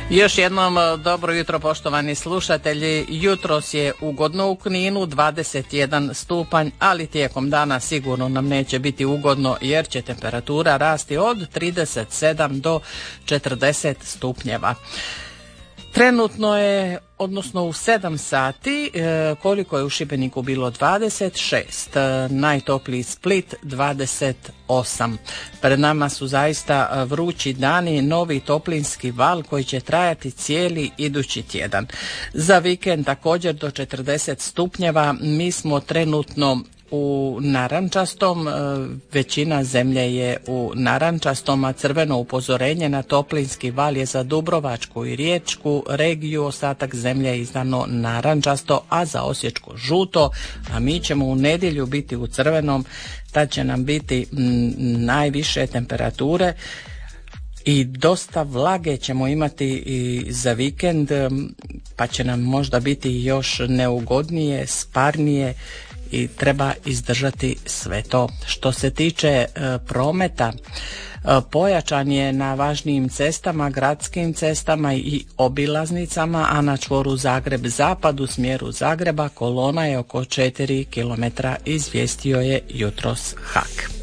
Još jednom dobro jutro poštovani slušatelji. Jutros je ugodno u Kninu, 21 stupanj, ali tijekom dana sigurno nam neće biti ugodno jer će temperatura rasti od 37 do 40 stupnjeva. Trenutno je, odnosno u 7 sati, koliko je u Šibeniku bilo 26, najtopliji Split 28. Pred nama su zaista vrući dani, novi toplinski val koji će trajati cijeli idući tjedan. Za vikend također do 40 stupnjeva, mi smo trenutno u narančastom, većina zemlje je u narančastom, a crveno upozorenje na toplinski val je za Dubrovačku i Riječku regiju, ostatak zemlje je izdano narančasto, a za Osječko žuto, a mi ćemo u nedjelju biti u crvenom, tad će nam biti najviše temperature i dosta vlage ćemo imati i za vikend, pa će nam možda biti još neugodnije, sparnije i treba izdržati sve to. Što se tiče prometa, pojačan je na važnijim cestama, gradskim cestama i obilaznicama, a na čvoru Zagreb-Zapad u smjeru Zagreba kolona je oko 4 km, izvijestio je jutros HAK.